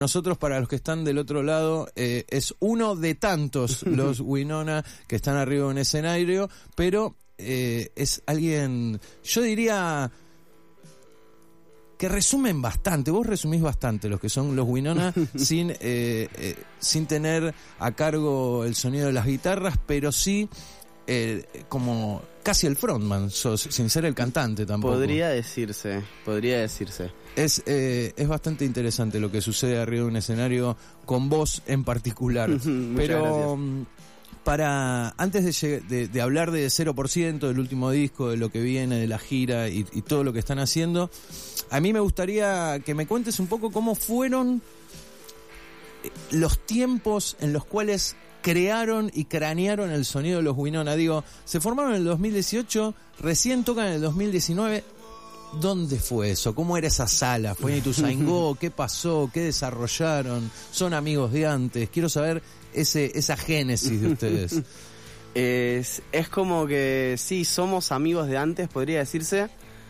Nosotros, para los que están del otro lado, es uno de tantos los Winona que están arriba de un escenario, pero es alguien, yo diría, que resumen bastante. Vos resumís bastante los que son los Winona sin tener a cargo el sonido de las guitarras, pero sí como casi el frontman, sin ser el cantante tampoco. Podría decirse. Es bastante interesante lo que sucede arriba de un escenario con vos en particular. Pero antes de hablar de 0%, del último disco, de lo que viene, de la gira y todo lo que están haciendo, a mí me gustaría que me cuentes un poco cómo fueron los tiempos en los cuales crearon y cranearon el sonido de los Winona. Digo, se formaron en el 2018, recién tocan en el 2019. ¿Dónde fue eso? ¿Cómo era esa sala? ¿Fue en Ituzaingó? ¿Qué pasó? ¿Qué desarrollaron? ¿Son amigos de antes? Quiero saber esa génesis de ustedes. Es como que sí, somos amigos de antes, podría decirse,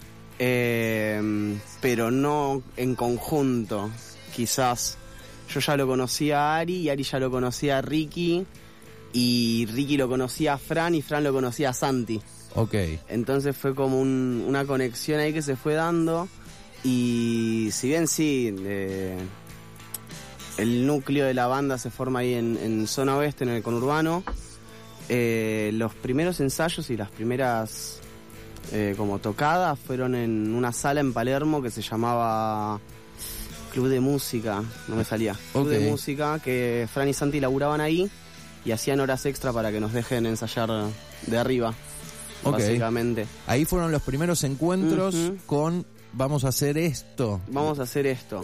pero no en conjunto, quizás. Yo ya lo conocía a Ari, y Ari ya lo conocía a Ricky, y Ricky lo conocía a Fran, y Fran lo conocía a Santi. Ok. Entonces fue como una conexión ahí que se fue dando, y si bien sí, el núcleo de la banda se forma ahí en Zona Oeste, en el conurbano, los primeros ensayos y las primeras como tocadas fueron en una sala en Palermo que se llamaba Club de Música, no me salía. Club de Música, que Fran y Santi laburaban ahí y hacían horas extra para que nos dejen ensayar de arriba, básicamente. Ahí fueron los primeros encuentros con vamos a hacer esto. Vamos a hacer esto.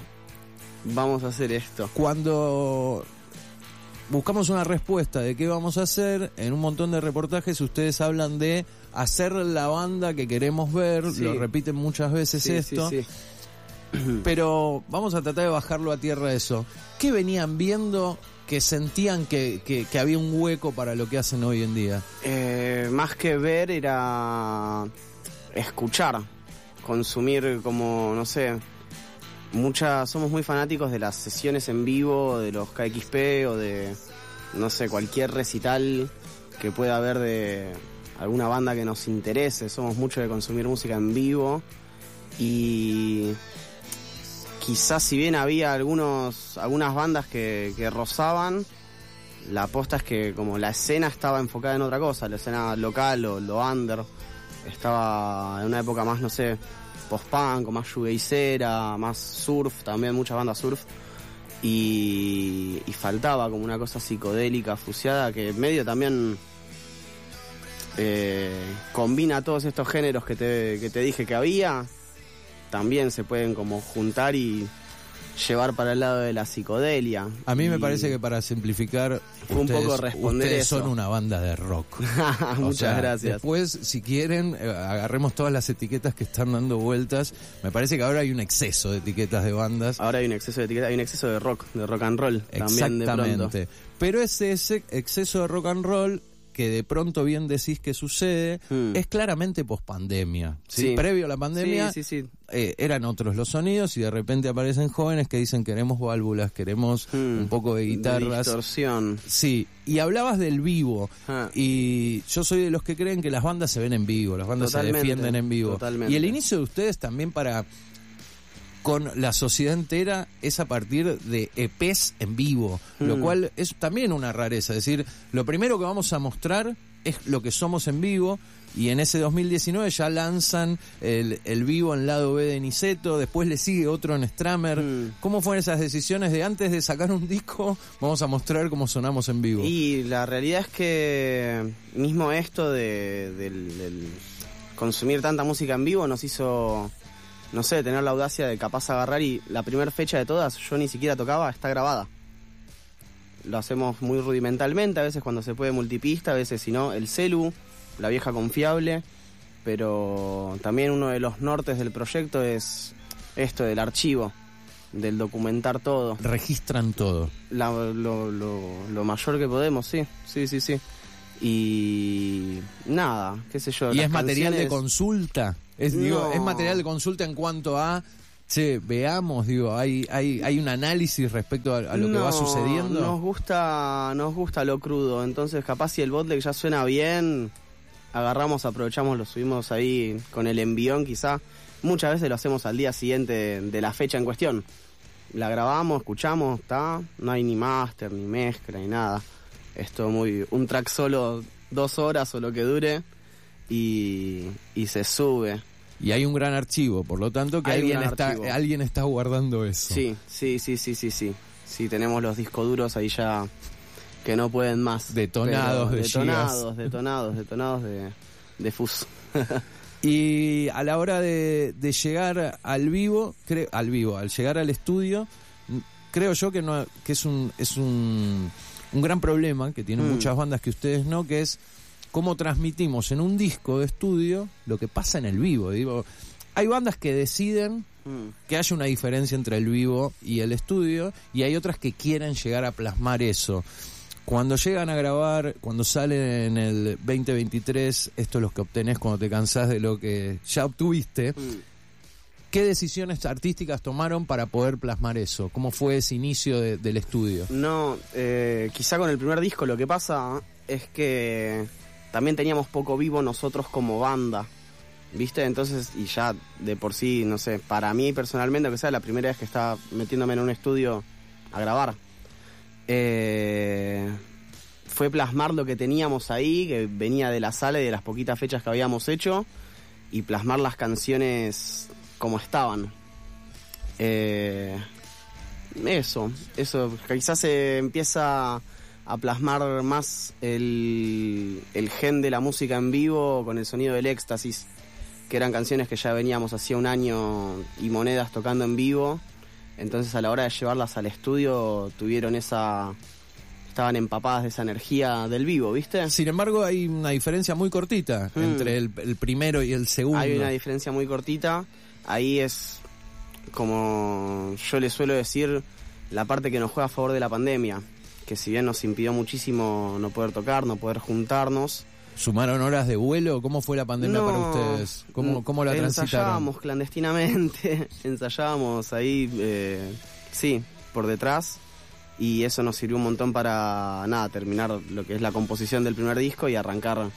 Cuando buscamos una respuesta de qué vamos a hacer, en un montón de reportajes ustedes hablan de hacer la banda que queremos ver, lo repiten muchas veces esto. Sí. Pero vamos a tratar de bajarlo a tierra eso. ¿Qué venían viendo que sentían que había un hueco para lo que hacen hoy en día? Más que ver era escuchar, consumir, como, no sé, somos muy fanáticos de las sesiones en vivo, de los KXP o de, no sé, cualquier recital que pueda haber de alguna banda que nos interese. Somos mucho de consumir música en vivo, y quizás si bien había algunas bandas que rozaban, la aposta es que como la escena estaba enfocada en otra cosa, la escena local o lo under estaba en una época más, no sé, post-punk, más shoegazera, más surf, también muchas bandas surf, y faltaba como una cosa psicodélica, fusiada, que medio también combina todos estos géneros que te dije que había. También se pueden como juntar y llevar para el lado de la psicodelia. A mí me parece que, para simplificar, fue un poco responder ustedes eso. Son una banda de rock. Muchas gracias. Después, si quieren, agarremos todas las etiquetas que están dando vueltas. Me parece que ahora hay un exceso de etiquetas de bandas. Ahora hay un exceso de etiquetas, hay un exceso de rock and roll también de pronto. Exactamente. Pero ese exceso de rock and roll que de pronto bien decís que sucede, es claramente pospandemia. ¿Sí? Previo a la pandemia eran otros los sonidos, y de repente aparecen jóvenes que dicen queremos válvulas, queremos un poco de guitarras. De distorsión. Sí, y hablabas del vivo, y yo soy de los que creen que las bandas se ven en vivo, las bandas se defienden en vivo. Totalmente. Y el inicio de ustedes también con la sociedad entera es a partir de EPs en vivo, lo cual es también una rareza. Es decir, lo primero que vamos a mostrar es lo que somos en vivo, y en ese 2019 ya lanzan el vivo en lado B de Niceto, después le sigue otro en Stramer. ¿Cómo fueron esas decisiones de antes de sacar un disco, vamos a mostrar cómo sonamos en vivo? Y la realidad es que mismo esto del consumir tanta música en vivo nos hizo, no sé, tener la audacia de capaz agarrar, y la primera fecha de todas yo ni siquiera tocaba, está grabada. Lo hacemos muy rudimentalmente, a veces cuando se puede multipista, a veces si no, el celu, la vieja confiable, pero también uno de los nortes del proyecto es esto del archivo, del documentar todo. Registran todo. Lo mayor que podemos, sí. Y nada, qué sé yo. ¿Y es material de consulta? ¿Es material de consulta en cuanto a che, veamos, digo, hay un análisis respecto a lo que va sucediendo? Nos gusta lo crudo, entonces capaz si el bootleg ya suena bien, agarramos, aprovechamos, lo subimos ahí con el envión quizá. Muchas veces lo hacemos al día siguiente de la fecha en cuestión. La grabamos, escuchamos, no hay ni máster, ni mezcla, ni nada. Es todo un track solo 2 horas o lo que dure y se sube. Y hay un gran archivo, por lo tanto que alguien está guardando eso. Sí. Sí, tenemos los discos duros ahí ya que no pueden más. Detonados de FUS. Y a la hora de llegar al vivo, al llegar al estudio, creo yo que es un gran problema que tienen muchas bandas que ustedes no, que es cómo transmitimos en un disco de estudio lo que pasa en el vivo. Digo, hay bandas que deciden que haya una diferencia entre el vivo y el estudio, y hay otras que quieren llegar a plasmar eso. Cuando llegan a grabar, cuando salen en el 2023, esto es lo que obtenés cuando te cansás de lo que ya obtuviste. ¿Qué decisiones artísticas tomaron para poder plasmar eso? ¿Cómo fue ese inicio del estudio? No, quizá con el primer disco lo que pasa es que también teníamos poco vivo nosotros como banda, ¿viste? Entonces, y ya de por sí, no sé, para mí personalmente, aunque sea la primera vez que estaba metiéndome en un estudio a grabar, fue plasmar lo que teníamos ahí, que venía de la sala y de las poquitas fechas que habíamos hecho, y plasmar las canciones como estaban. Eso, quizás se empieza a plasmar más el gen de la música en vivo con el sonido del éxtasis, que eran canciones que ya veníamos hacía un año y monedas tocando en vivo. Entonces a la hora de llevarlas al estudio estaban empapadas de esa energía del vivo, ¿viste? Sin embargo, hay una diferencia muy cortita entre el primero y el segundo. Hay una diferencia muy cortita. Ahí es, como yo le suelo decir, la parte que nos juega a favor de la pandemia, que si bien nos impidió muchísimo no poder tocar, no poder juntarnos. ¿Sumaron horas de vuelo? ¿Cómo fue la pandemia para ustedes? ¿Cómo la transitaron? Ensayábamos clandestinamente, ensayábamos ahí, sí, por detrás, y eso nos sirvió un montón para, terminar lo que es la composición del primer disco y arrancaron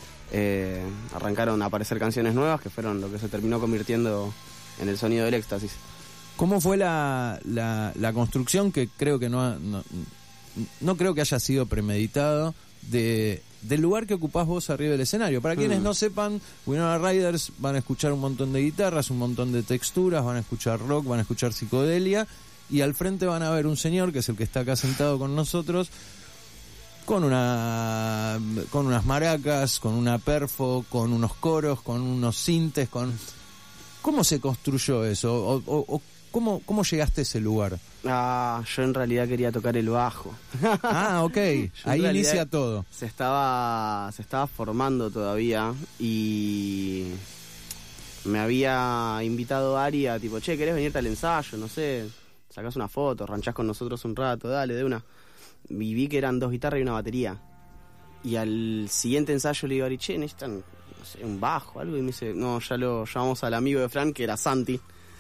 a aparecer canciones nuevas que fueron lo que se terminó convirtiendo en el sonido del éxtasis. ¿Cómo fue la construcción, que creo que no creo que haya sido premeditado, del lugar que ocupás vos arriba del escenario? Para quienes no sepan, Winona Riders van a escuchar un montón de guitarras, un montón de texturas, van a escuchar rock, van a escuchar psicodelia, y al frente van a ver un señor, que es el que está acá sentado con nosotros, con unas maracas, con una perfo, con unos coros, con unos sintes, ¿Cómo se construyó eso? ¿O cómo llegaste a ese lugar? Yo en realidad quería tocar el bajo. Ok. Ahí inicia todo. Se estaba formando todavía y me había invitado Ari a tipo, che, ¿querés venirte al ensayo? No sé, sacás una foto, ranchás con nosotros un rato, dale, de una. Y vi que eran 2 guitarras y una batería. Y al siguiente ensayo le digo a Ari, che, necesitan, no sé, un bajo, algo. Y me dice, no, ya lo llamamos al amigo de Fran, que era Santi.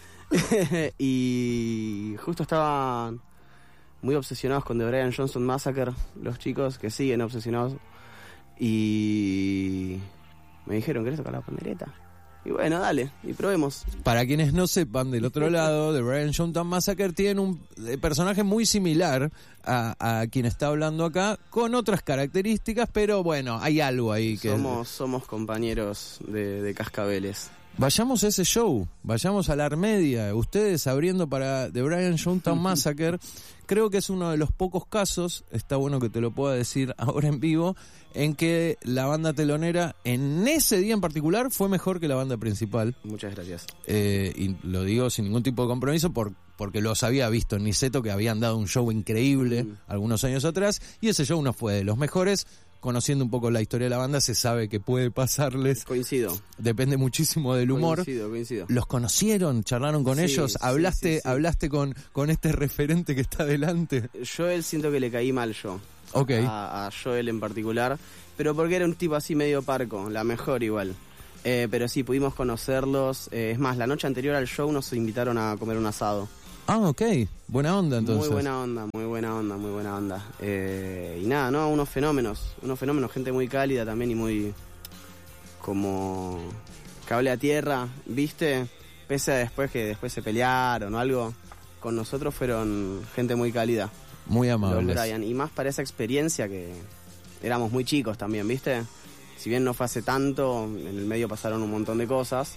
Y justo estaban muy obsesionados con The Brian Johnson Massacre, los chicos que siguen obsesionados, y me dijeron, ¿querés tocar la pandereta? Y bueno, dale, y probemos. Para quienes no sepan, del otro lado, The Brian Johnson Massacre tiene un personaje muy similar a quien está hablando acá, con otras características, pero bueno, hay algo ahí que... Somos compañeros de cascabeles. Vayamos a ese show, vayamos a la Armedia, ustedes abriendo para The Brian Johnson Massacre. Creo que es uno de los pocos casos, está bueno que te lo pueda decir ahora en vivo, en que la banda telonera en ese día en particular fue mejor que la banda principal. Muchas gracias. Y lo digo sin ningún tipo de compromiso porque los había visto en Niceto, que habían dado un show increíble algunos años atrás, y ese show no fue de los mejores. Conociendo un poco la historia de la banda, se sabe que puede pasarles. Coincido. Depende muchísimo del humor. Coincido. ¿Los conocieron? ¿Charlaron con ellos? ¿Hablaste con este referente que está delante? Joel siento que le caí mal yo. Ok. A Joel en particular. Pero porque era un tipo así medio parco, la mejor igual. Pero sí, pudimos conocerlos. Es más, la noche anterior al show nos invitaron a comer un asado. Ah, ok. Buena onda, entonces. Muy buena onda. Y nada, ¿no? Unos fenómenos, gente muy cálida también y muy como cable a tierra, ¿viste? Pese a después se pelearon o algo, con nosotros fueron gente muy cálida. Muy amables. Los Brian. Y más para esa experiencia que éramos muy chicos también, ¿viste? Si bien no fue hace tanto, en el medio pasaron un montón de cosas.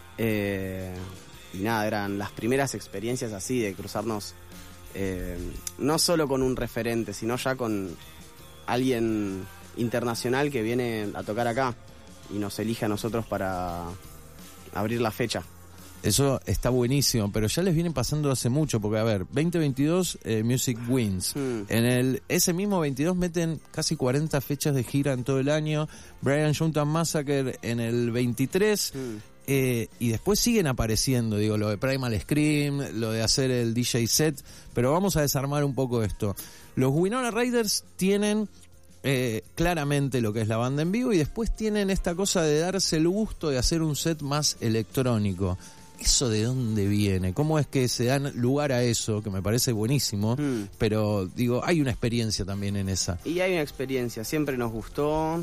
Y nada, eran las primeras experiencias así de cruzarnos, no solo con un referente, sino ya con alguien internacional que viene a tocar acá y nos elige a nosotros para abrir la fecha. Eso está buenísimo, pero ya les viene pasando hace mucho, porque a ver, 2022 Music Wins. En ese mismo 22 meten casi 40 fechas de gira en todo el año. Brian Jonestown Massacre en el 23. Y después siguen apareciendo, digo, lo de Primal Scream, lo de hacer el DJ set, pero vamos a desarmar un poco esto. Los Winona Riders tienen claramente lo que es la banda en vivo y después tienen esta cosa de darse el gusto de hacer un set más electrónico. ¿Eso de dónde viene? ¿Cómo es que se dan lugar a eso? Que me parece buenísimo, pero digo, hay una experiencia también en esa. Y hay una experiencia, siempre nos gustó,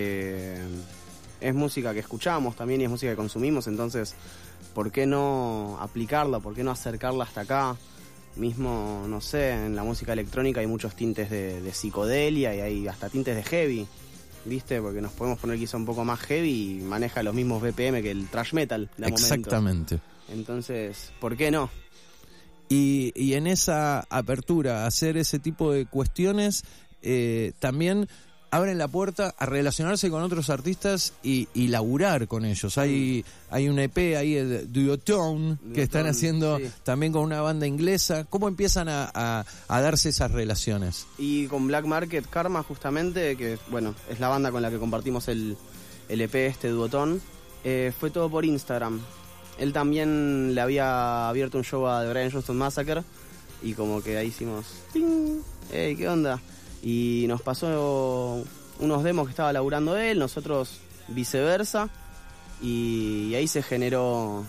es música que escuchamos también y es música que consumimos, entonces, ¿por qué no aplicarla? ¿Por qué no acercarla hasta acá? Mismo, no sé, en la música electrónica hay muchos tintes de psicodelia y hay hasta tintes de heavy, ¿viste? Porque nos podemos poner quizá un poco más heavy y maneja los mismos BPM que el thrash metal de Exactamente. Momento. Entonces, ¿por qué no? Y en esa apertura, hacer ese tipo de cuestiones, también abren la puerta a relacionarse con otros artistas y laburar con ellos. Hay un EP ahí, el Duotone, que están haciendo también con una banda inglesa. ¿Cómo empiezan a darse esas relaciones? Y con Black Market Karma, justamente, que bueno, es la banda con la que compartimos el EP, Duotone, fue todo por Instagram. Él también le había abierto un show a The Brian Jonestown Massacre y como que ahí hicimos ¡ting! ¡Ey, qué onda! Y nos pasó unos demos que estaba laburando él, nosotros viceversa, y ahí se generó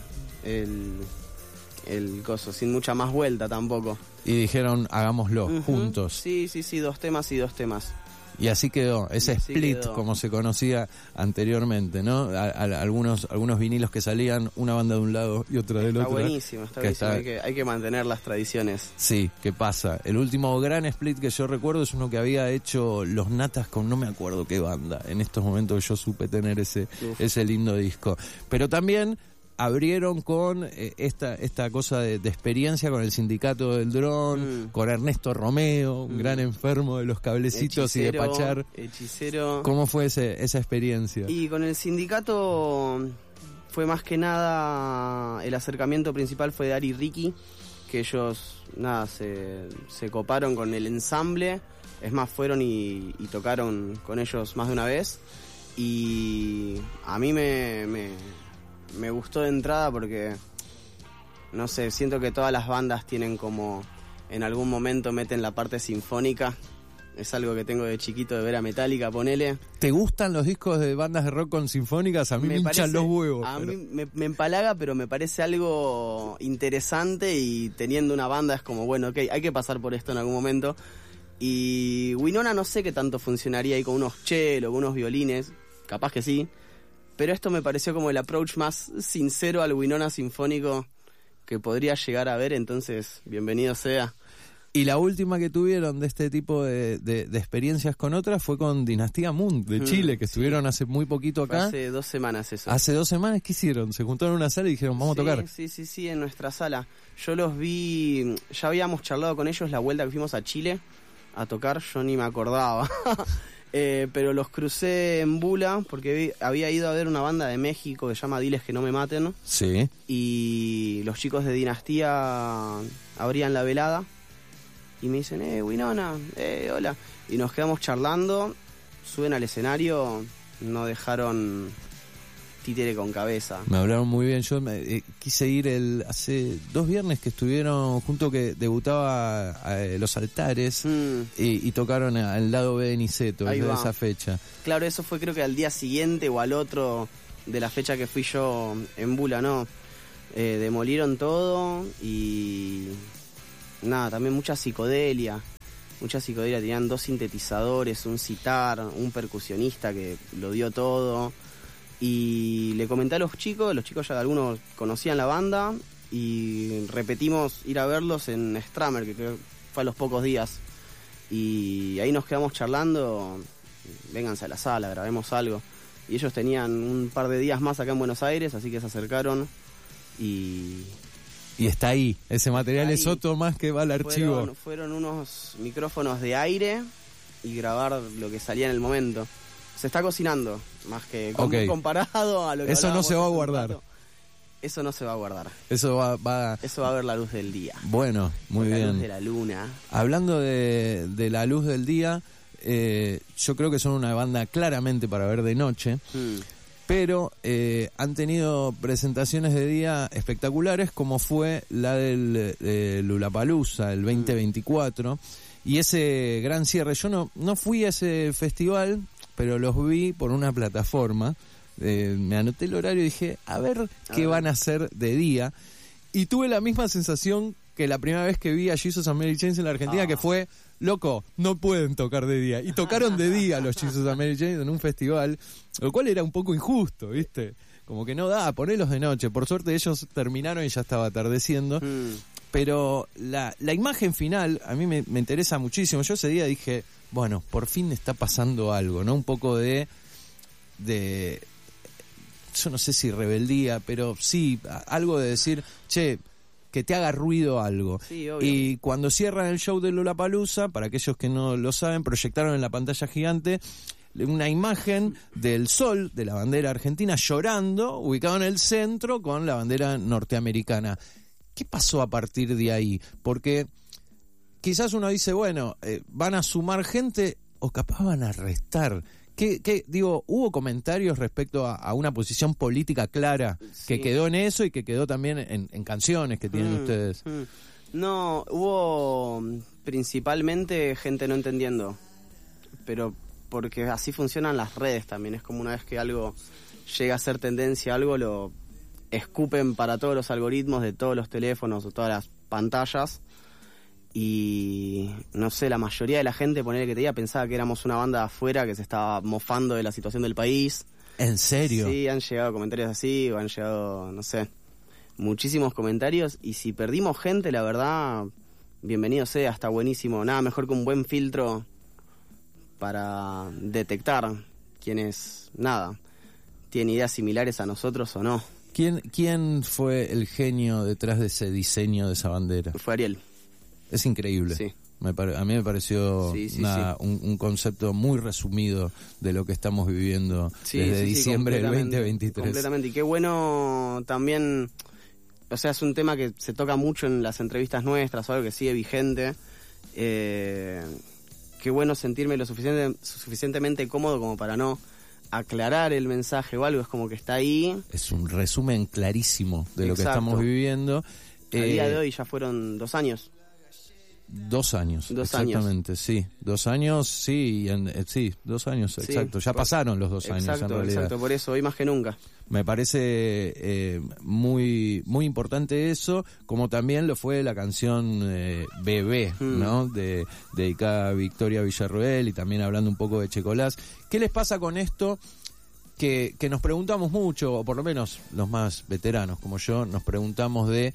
el coso, sin mucha más vuelta tampoco. Y dijeron, hagámoslo, juntos. Sí, 2 temas y 2 temas. Y así quedó, ese split, quedó. Como se conocía anteriormente, ¿no? Algunos vinilos que salían, una banda de un lado y otra del otro. Está buenísimo. Hay que mantener las tradiciones. Sí, ¿qué pasa? El último gran split que yo recuerdo es uno que había hecho Los Natas con no me acuerdo qué banda. En estos momentos yo supe tener ese lindo disco. Pero también abrieron con esta cosa de experiencia con el Sindicato del Dron, con Ernesto Romeo, un gran enfermo de los cablecitos y de pachar. Hechicero. ¿Cómo fue esa experiencia? Y con el sindicato fue más que nada, el acercamiento principal fue de Ari y Ricky, que ellos se coparon con el ensamble, es más, fueron y tocaron con ellos más de una vez, y a mí me gustó de entrada porque, no sé, siento que todas las bandas tienen como, en algún momento meten la parte sinfónica. Es algo que tengo de chiquito de ver a Metallica, ponele. ¿Te gustan los discos de bandas de rock con sinfónicas? A mí me hinchan los huevos. A mí me empalaga, pero me parece algo interesante y teniendo una banda es como, bueno, ok, hay que pasar por esto en algún momento. Y Winona no sé qué tanto funcionaría ahí con unos cellos, con unos violines, capaz que sí. Pero esto me pareció como el approach más sincero al Winona sinfónico que podría llegar a ver, entonces bienvenido sea. Y la última que tuvieron de este tipo de experiencias con otras fue con Dinastía Moon de Chile, que estuvieron hace muy poquito acá. Hace 2 semanas eso. ¿Hace 2 semanas? ¿Qué hicieron? ¿Se juntaron en una sala y dijeron, vamos a tocar? Sí, en nuestra sala. Yo los vi, ya habíamos charlado con ellos la vuelta que fuimos a Chile a tocar, yo ni me acordaba. Pero los crucé en Bula porque había ido a ver una banda de México que se llama Diles que no me maten. Sí. Y los chicos de Dinastía abrían la velada y me dicen, Winona, hola. Y nos quedamos charlando, suben al escenario, no dejaron títere con cabeza. Me hablaron muy bien, yo quise ir hace 2 viernes que estuvieron junto, que debutaba Los Altares y tocaron al lado B de Niceto, desde esa fecha. Claro, eso fue creo que al día siguiente o al otro de la fecha que fui yo en Bula, ¿no? Demolieron todo y nada, también mucha psicodelia, tenían 2 sintetizadores, un sitar, un percusionista que lo dio todo. Y le comenté a los chicos ya algunos conocían la banda y repetimos ir a verlos en Stramer, que creo que fue a los pocos días. Y ahí nos quedamos charlando, vénganse a la sala, grabemos algo. Y ellos tenían un par de días más acá en Buenos Aires, así que se acercaron y está ahí, ese material ahí. Es otro más que va al archivo. Fueron unos micrófonos de aire y grabar lo que salía en el momento. Se está cocinando, más que comparado a lo que eso no se va a guardar. Eso no se va a guardar. Eso va a ver la luz del día. Bueno, muy bien. La luz de la luna. Hablando de la luz del día, yo creo que son una banda claramente para ver de noche, pero han tenido presentaciones de día espectaculares, como fue la del Lollapalooza, el 2024, y ese gran cierre. Yo no fui a ese festival, pero los vi por una plataforma. Me anoté el horario y dije, a ver qué van a hacer de día. Y tuve la misma sensación que la primera vez que vi a Jesus and Mary Chains en la Argentina, que fue, loco, no pueden tocar de día. Y tocaron de día los Jesus and Mary Chains en un festival, lo cual era un poco injusto, ¿viste? Como que no da, ponerlos de noche. Por suerte ellos terminaron y ya estaba atardeciendo. Pero la imagen final a mí me interesa muchísimo. Yo ese día dije, bueno, por fin está pasando algo, ¿no? Un poco de yo no sé si rebeldía, pero sí, algo de decir, che, que te haga ruido algo. Sí, obvio. Y cuando cierran el show de Lollapalooza, para aquellos que no lo saben, proyectaron en la pantalla gigante una imagen del sol, de la bandera argentina, llorando, ubicado en el centro, con la bandera norteamericana. ¿Qué pasó a partir de ahí? Porque quizás uno dice, bueno, van a sumar gente o capaz van a restar. Digo, hubo comentarios respecto a una posición política clara que quedó en eso y que quedó también en canciones que tienen ustedes? No, hubo principalmente gente no entendiendo, pero porque así funcionan las redes también. Es como una vez que algo llega a ser tendencia, algo lo escupen para todos los algoritmos de todos los teléfonos o todas las pantallas. Y no sé, la mayoría de la gente, ponele que te diga, pensaba que éramos una banda de afuera que se estaba mofando de la situación del país. ¿En serio? Sí, han llegado comentarios así, o han llegado, no sé, muchísimos comentarios. Y si perdimos gente, la verdad, bienvenido sea, está buenísimo. Nada mejor que un buen filtro para detectar quienes, nada, tienen ideas similares a nosotros o no. ¿Quién fue el genio detrás de ese diseño de esa bandera? Fue Ariel. Es increíble. Sí. A mí me pareció un concepto muy resumido de lo que estamos viviendo desde diciembre del 2023. Completamente. Y qué bueno también, o sea, es un tema que se toca mucho en las entrevistas nuestras, algo que sigue vigente. Qué bueno sentirme lo suficientemente cómodo como para no aclarar el mensaje o algo, es como que está ahí. Es un resumen clarísimo de lo que estamos viviendo. A día de hoy ya fueron 2 años. 2 años, exactamente, sí. 2 años, sí, 2 años, exacto. Ya pasaron los 2 años en realidad. Exacto, por eso, hoy más que nunca. Me parece muy muy importante eso, como también lo fue la canción Bebé, ¿no? Dedicada a Victoria Villarroel, y también hablando un poco de Checolás. ¿Qué les pasa con esto? Que nos preguntamos mucho, o por lo menos los más veteranos como yo, nos preguntamos de...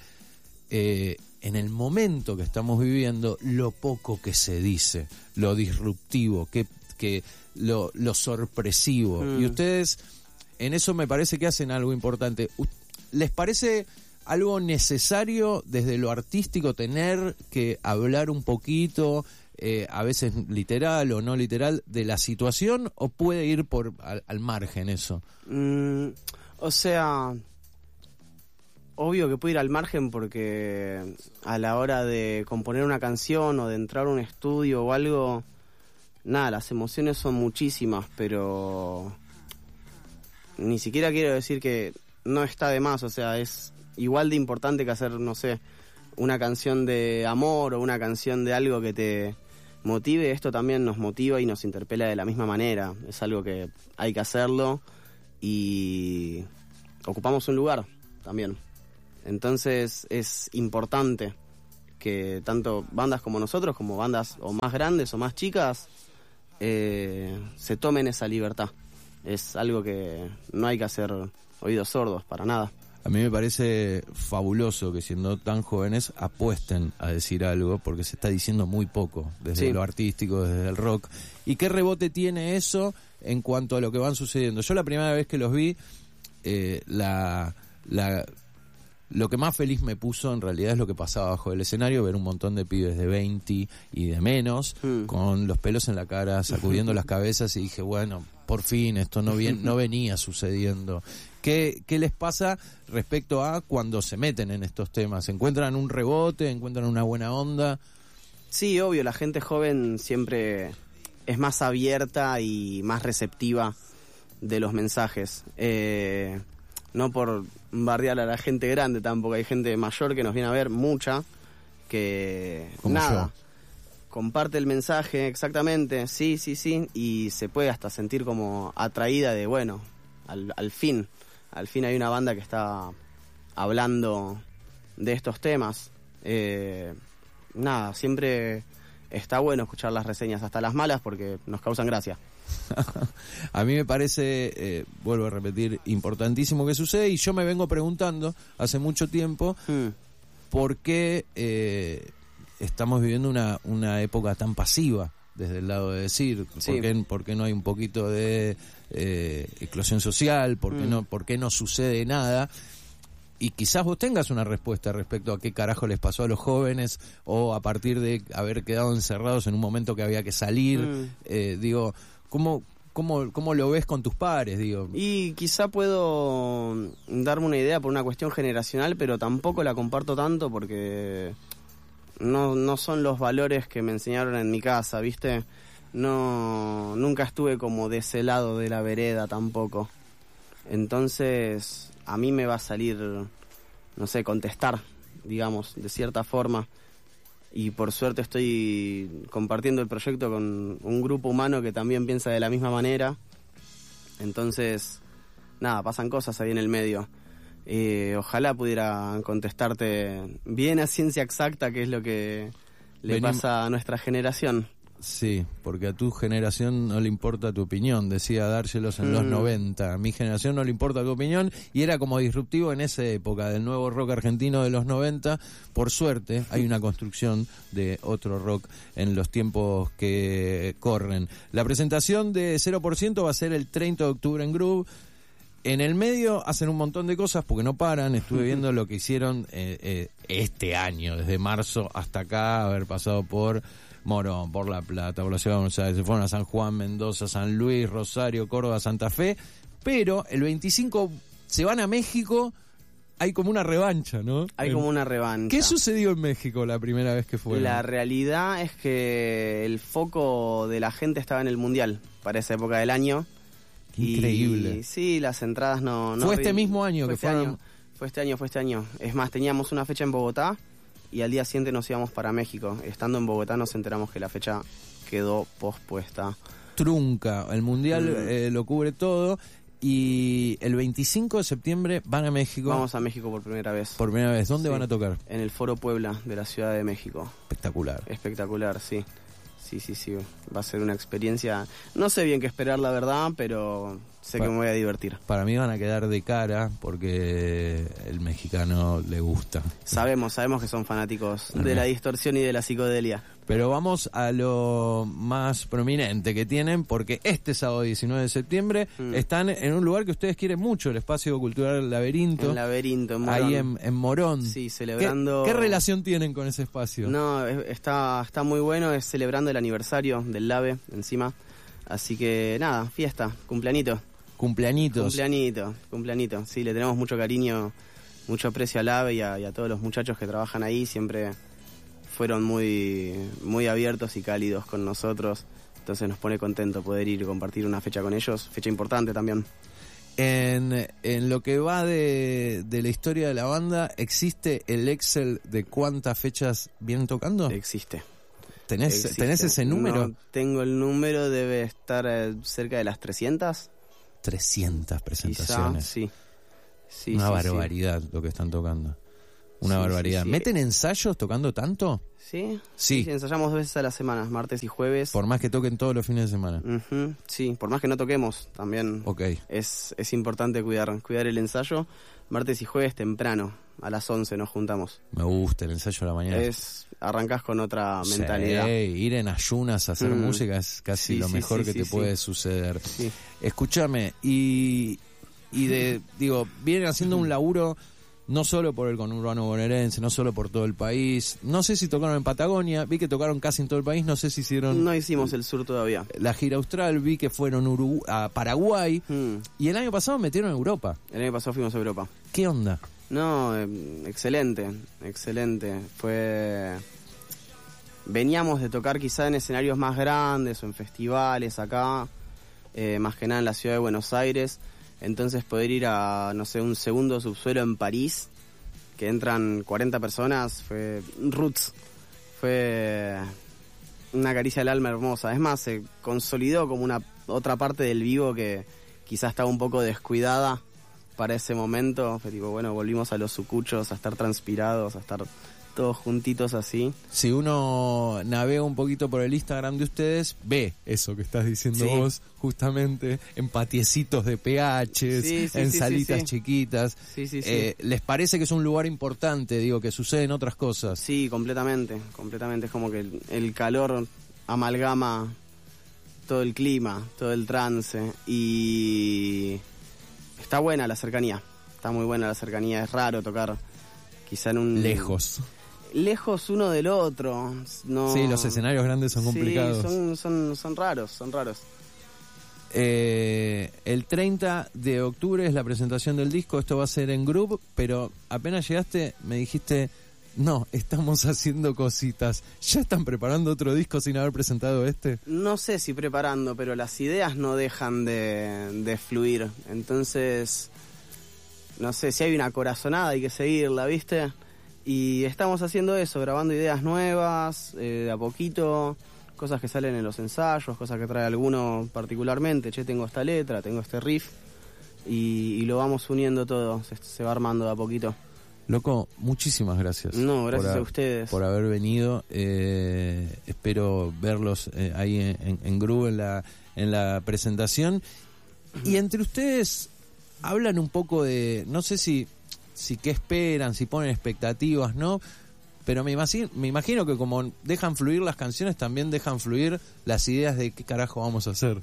en el momento que estamos viviendo, lo poco que se dice, lo disruptivo, que lo sorpresivo. Y ustedes, en eso me parece que hacen algo importante. ¿Les parece algo necesario desde lo artístico tener que hablar un poquito, a veces literal o no literal, de la situación, o puede ir al margen eso? O sea... Obvio que puede ir al margen porque a la hora de componer una canción o de entrar a un estudio o algo, nada, las emociones son muchísimas, pero ni siquiera quiero decir que no está de más, o sea, es igual de importante que hacer, no sé, una canción de amor o una canción de algo que te motive. Esto también nos motiva y nos interpela de la misma manera, es algo que hay que hacerlo y ocupamos un lugar también. Entonces es importante que tanto bandas como nosotros, como bandas o más grandes o más chicas, se tomen esa libertad. Es algo que no hay que hacer oídos sordos para nada. A mí me parece fabuloso que siendo tan jóvenes apuesten a decir algo, porque se está diciendo muy poco desde lo artístico, desde el rock. ¿Y qué rebote tiene eso en cuanto a lo que van sucediendo? Yo la primera vez que los vi, lo que más feliz me puso en realidad es lo que pasaba bajo el escenario, ver un montón de pibes de 20 y de menos, con los pelos en la cara, sacudiendo las cabezas, y dije, bueno, por fin, esto no venía sucediendo. ¿Qué les pasa respecto a cuando se meten en estos temas? ¿Encuentran un rebote? ¿Encuentran una buena onda? Sí, obvio, la gente joven siempre es más abierta y más receptiva de los mensajes. No por bardear a la gente grande tampoco, hay gente mayor que nos viene a ver, mucha, que como nada, yo. Comparte el mensaje, exactamente, sí, y se puede hasta sentir como atraída de, bueno, al fin hay una banda que está hablando de estos temas. Nada, siempre está bueno escuchar las reseñas, hasta las malas, porque nos causan gracia. A mí me parece, vuelvo a repetir, importantísimo que sucede, y yo me vengo preguntando hace mucho tiempo por qué estamos viviendo una época tan pasiva desde el lado de decir, ¿por qué no hay un poquito de eclosión social? ¿Por qué no sucede nada? Y quizás vos tengas una respuesta respecto a qué carajo les pasó a los jóvenes, o a partir de haber quedado encerrados en un momento que había que salir. Digo, ¿cómo lo ves con tus pares? Digo. Y quizá puedo darme una idea por una cuestión generacional, pero tampoco la comparto tanto porque no son los valores que me enseñaron en mi casa, ¿viste? Nunca estuve como de ese lado de la vereda tampoco. Entonces a mí me va a salir, no sé, contestar, digamos, de cierta forma. Y por suerte estoy compartiendo el proyecto con un grupo humano que también piensa de la misma manera. Entonces, nada, pasan cosas ahí en el medio. Ojalá pudiera contestarte bien a ciencia exacta qué es lo que le pasa a nuestra generación. Sí, porque a tu generación no le importa tu opinión, decía Dárgelos en los 90. A mi generación no le importa tu opinión, y era como disruptivo en esa época del nuevo rock argentino de los 90. Por suerte hay una construcción de otro rock en los tiempos que corren. La presentación de 0% va a ser el 30 de octubre en Groove. En el medio hacen un montón de cosas porque no paran. Estuve viendo lo que hicieron este año, desde marzo hasta acá, haber pasado por Morón, por La Plata, por la ciudad de Buenos Aires, se fueron a San Juan, Mendoza, San Luis, Rosario, Córdoba, Santa Fe, pero el 25 se van a México. Hay como una revancha, ¿no? Hay como una revancha. ¿Qué sucedió en México la primera vez que fueron? La realidad es que el foco de la gente estaba en el Mundial para esa época del año. Increíble. Y sí, las entradas no ¿Fue este mismo año que fueron? Fue este año. Es más, teníamos una fecha en Bogotá y al día siguiente nos íbamos para México. Estando en Bogotá nos enteramos que la fecha quedó pospuesta. Trunca, el Mundial lo cubre todo, y el 25 de septiembre van a México. Vamos a México por primera vez. Por primera vez. ¿Dónde van a tocar? En el Foro Puebla de la Ciudad de México. Espectacular. Espectacular, sí. Sí. Va a ser una experiencia. No sé bien qué esperar, la verdad, pero sé que me voy a divertir. Para mí van a quedar de cara porque el mexicano le gusta. Sabemos que son fanáticos de la distorsión y de la psicodelia. Pero vamos a lo más prominente que tienen, porque este sábado 19 de septiembre están en un lugar que ustedes quieren mucho, el Espacio Cultural Laberinto. En Laberinto, en Morón. Ahí en Morón. Sí, celebrando... ¿Qué relación tienen con ese espacio? No, está muy bueno, es celebrando el aniversario del LABE encima. Así que nada, fiesta, cumpleañito. Cumpleañitos. Cumpleañito. Sí, le tenemos mucho cariño, mucho aprecio al AVE y a todos los muchachos que trabajan ahí. Siempre fueron muy abiertos y cálidos con nosotros. Entonces nos pone contento poder ir y compartir una fecha con ellos. Fecha importante también. En lo que va de la historia de la banda, ¿existe el Excel de cuántas fechas vienen tocando? Existe. ¿Tenés ese número? No tengo el número, debe estar cerca de las 300. 300 presentaciones. Quizá, sí. Una sí, barbaridad lo que están tocando. Una barbaridad. Sí. ¿Meten ensayos tocando tanto? Sí. Sí. Ensayamos 2 veces a la semana, martes y jueves. Por más que toquen todos los fines de semana. Ujú, sí, por más que no toquemos, también Ok. es importante cuidar el ensayo. Martes y jueves temprano, a las 11 nos juntamos. Me gusta el ensayo de la mañana. Arrancás con otra mentalidad. Sí, ir en ayunas a hacer música es casi lo mejor que te puede suceder. Sí. Escúchame, vienen haciendo un laburo no solo por el conurbano bonaerense, no solo por todo el país. No sé si tocaron en Patagonia, vi que tocaron casi en todo el país, no sé si hicieron... No hicimos el sur todavía. La gira austral, vi que fueron a Paraguay, y el año pasado metieron a Europa. El año pasado fuimos a Europa. ¿Qué onda? No, excelente. Veníamos de tocar quizá en escenarios más grandes o en festivales acá, más que nada en la ciudad de Buenos Aires. Entonces poder ir a, no sé, un segundo subsuelo en París, que entran 40 personas, fue roots. Fue una caricia al alma hermosa. Es más, se consolidó como una otra parte del vivo que quizás estaba un poco descuidada para ese momento. Fue tipo, bueno, volvimos a los sucuchos, a estar transpirados, a estar todos juntitos así. Si uno navega un poquito por el Instagram de ustedes, ve eso que estás diciendo vos, justamente, en patiecitos de PH, en salitas chiquitas. Sí. ¿Les parece que es un lugar importante, digo, que suceden otras cosas? Sí, completamente. Es como que el calor amalgama todo el clima, todo el trance, y está buena la cercanía. Está muy buena la cercanía. Es raro tocar quizá en un... Lejos uno del otro. No... Sí, los escenarios grandes son complicados. Son raros. El 30 de octubre es la presentación del disco. Esto va a ser en Groove, pero apenas llegaste me dijiste, no, estamos haciendo cositas. ¿Ya están preparando otro disco sin haber presentado este? No sé si preparando, pero las ideas no dejan de fluir. Entonces, no sé, si hay una corazonada hay que seguirla, ¿viste? Y estamos haciendo eso, grabando ideas nuevas, de a poquito, cosas que salen en los ensayos, cosas que trae alguno particularmente. Tengo esta letra, tengo este riff, y lo vamos uniendo todo, se va armando de a poquito. Loco, muchísimas gracias. No, gracias a ustedes. Por haber venido. Espero verlos ahí en Groove, en la presentación. Y entre ustedes hablan un poco de, no sé si qué esperan, si ponen expectativas, ¿no? Pero me imagino que como dejan fluir las canciones, también dejan fluir las ideas de qué carajo vamos a hacer.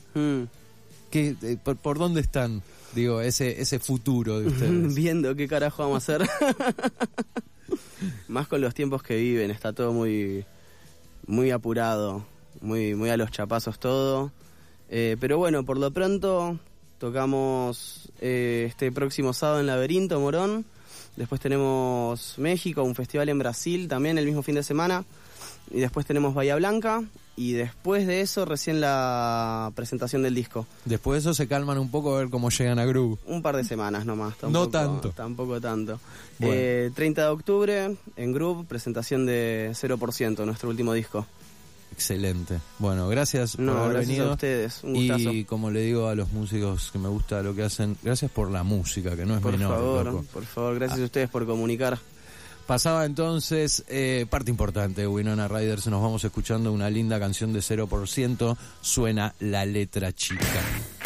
¿Por dónde están, digo, ese futuro de ustedes? Viendo qué carajo vamos a hacer. Más con los tiempos que viven, está todo muy, muy apurado, muy a los chapazos todo. Pero bueno, por lo pronto tocamos este próximo sábado en Laberinto, Morón. Después tenemos México, un festival en Brasil también el mismo fin de semana. Y después tenemos Bahía Blanca. Y después de eso recién la presentación del disco. Después de eso se calman un poco a ver cómo llegan a Groove. Un par de semanas nomás. Tampoco tanto. Bueno. 30 de octubre en Groove, presentación de 0%, nuestro último disco. Excelente. Bueno, gracias por haber venido. A ustedes, un gustazo. Y como le digo a los músicos que me gusta lo que hacen, gracias por la música, que no es menor. Por favor, gracias a ustedes por comunicar. Pasaba entonces parte importante de Winona Riders. Nos vamos escuchando una linda canción de 0%. Suena La Letra Chica.